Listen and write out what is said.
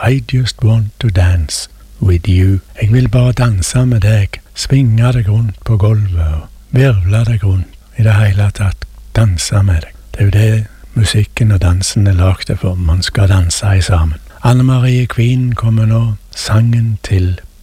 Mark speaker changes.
Speaker 1: I just want to dance with you. Jeg vil bare danse med deg, svinge deg rundt på gulvet og virvle deg rundt. I det hele tatt, danse med deg. Det er jo det musikken og dansen er laget for. Man skal danse i sammen. Anne Marie Queen kommer nå, sangen til